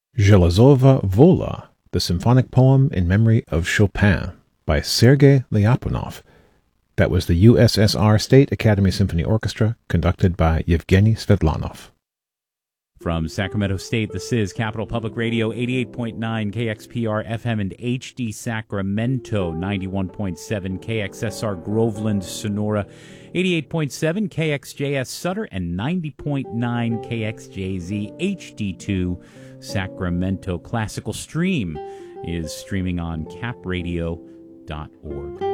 Zhelezova Vola, the symphonic poem in memory of Chopin by Sergei Lyapunov. That was the USSR State Academy Symphony Orchestra, conducted by Yevgeny Svetlanov. From Sacramento State, this is Capital Public Radio, 88.9 KXPR FM and HD Sacramento, 91.7 KXSR Groveland, Sonora, 88.7 KXJS Sutter, and 90.9 KXJZ HD2 Sacramento. Classical Stream is streaming on capradio.org.